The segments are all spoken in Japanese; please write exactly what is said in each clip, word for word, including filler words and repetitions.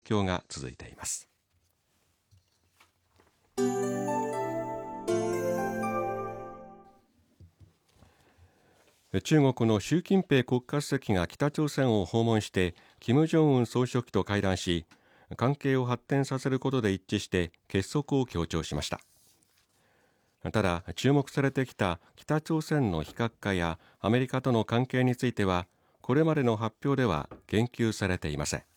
況が続いています。中国の習近平国家主席が北朝鮮を訪問して金正恩総書記と会談し、関係を発展させることで一致して結束を強調しました。ただ、注目されてきた北朝鮮の非核化やアメリカとの関係については、これまでの発表では言及されていません。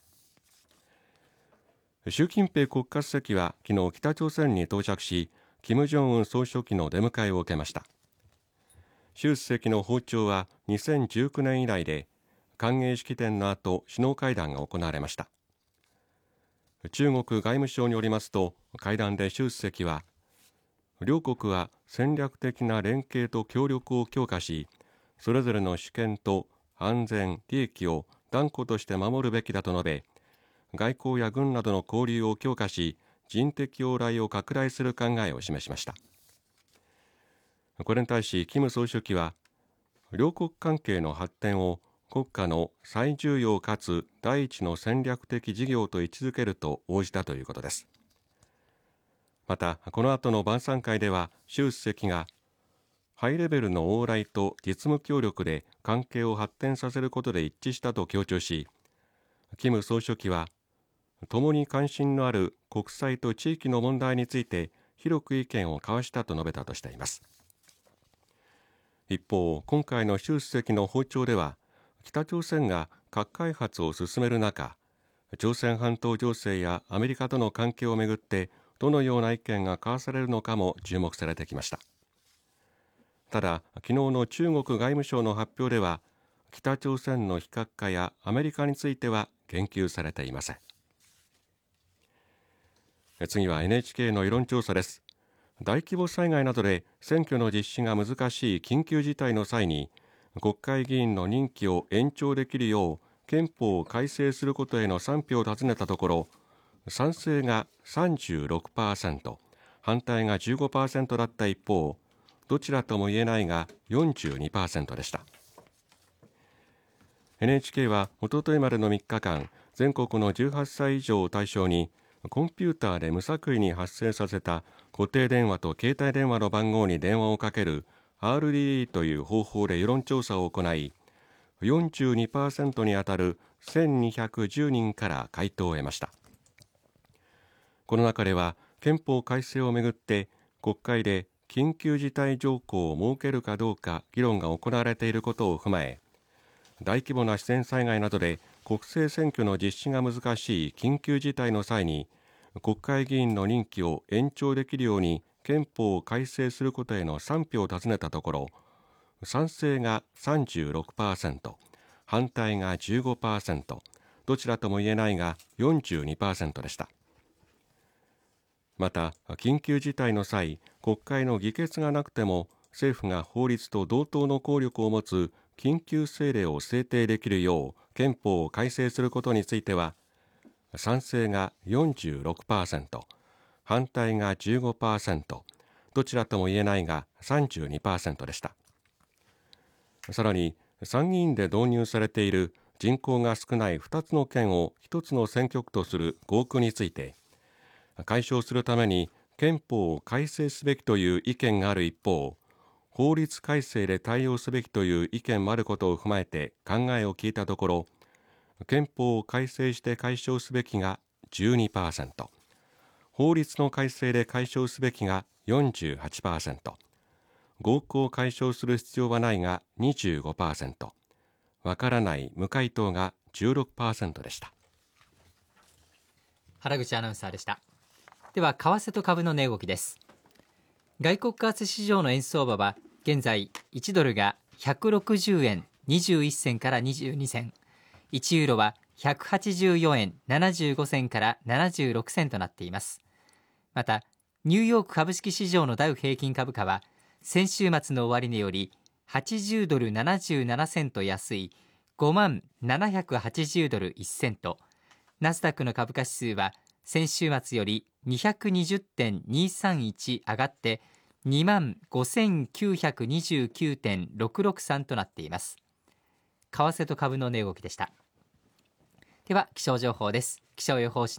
習近平国家主席は昨日北朝鮮に到着し、金正恩総書記の出迎えを受けました。習主席の訪朝はにせんじゅうきゅうねん以来で、歓迎式典の後、首脳会談が行われました。中国外務省によりますと、会談で習主席は、両国は戦略的な連携と協力を強化し、それぞれの主権と安全・利益を断固として守るべきだと述べ、外交や軍などの交流を強化し、人的往来を拡大する考えを示しました。これに対し金総書記は、両国関係の発展を国家の最重要かつ第一の戦略的事業と位置づけると応じたということです。また、この後の晩餐会では習主席がハイレベルの往来と実務協力で関係を発展させることで一致したと強調し、金総書記は共に関心のある国際と地域の問題について広く意見を交わしたと述べたとしています。一方、今回の習主席の訪朝では、北朝鮮が核開発を進める中、朝鮮半島情勢やアメリカとの関係をめぐってどのような意見が交わされるのかも注目されてきました。ただ、昨日の中国外務省の発表では、北朝鮮の非核化やアメリカについては言及されていません。次は エヌエイチケー の世論調査です。大規模災害などで選挙の実施が難しい緊急事態の際に、国会議員の任期を延長できるよう憲法を改正することへの賛否を尋ねたところ、賛成が さんじゅうろくパーセント、反対が じゅうごパーセント だった一方、どちらとも言えないが よんじゅうにパーセント でした。エヌエイチケー はおとといまでのみっかかん、全国のじゅうはっさい以上を対象に、コンピューターで無作為に発生させた固定電話と携帯電話の番号に電話をかける アールディーイー という方法で世論調査を行い、よんじゅうにパーセント にあたるせんにひゃくじゅうにんから回答を得ました。この中では、憲法改正をめぐって国会で緊急事態条項を設けるかどうか議論が行われていることを踏まえ、大規模な自然災害などで国政選挙の実施が難しい緊急事態の際に、国会議員の任期を延長できるように憲法を改正することへの賛否を尋ねたところ、賛成が さんじゅうろくパーセント、反対が じゅうごパーセント、どちらとも言えないが よんじゅうにパーセント でした。また、緊急事態の際、国会の議決がなくても政府が法律と同等の効力を持つ緊急政令を制定できるよう憲法を改正することについては、賛成が よんじゅうろくパーセント、反対が じゅうごパーセント、どちらとも言えないが さんじゅうにパーセント でした。さらに、参議院で導入されている人口が少ないふたつの県をひとつの選挙区とする合区について、解消するために憲法を改正すべきという意見がある一方、法律改正で対応すべきという意見もあることを踏まえて考えを聞いたところ、憲法を改正して解消すべきが じゅうにパーセント、法律の改正で解消すべきが よんじゅうはちパーセント、合区を解消する必要はないが にじゅうごパーセント、わからない無回答が じゅうろくパーセント でした。 原口アナウンサーでした。では為替と株の値動きです。外国為替市場の円相場は現在いちドルがひゃくろくじゅうえんにじゅういっせんからにじゅうにせん、いちユーロはひゃくはちじゅうよえんななじゅうごせんからななじゅうろくせんとなっています。またニューヨーク株式市場のダウ平均株価は先週末の終値よりはちじゅうドルななじゅうななセント安いごまんななひゃくはちじゅうドルいちセント、ナスダックの株価指数は先週末より にひゃくにじゅってんにさんいち 上がってにまんごせんきゅうひゃくにじゅうきゅうてんろくろくさん となっています。為替と株の値動きでした。では気象情報です。気象予報士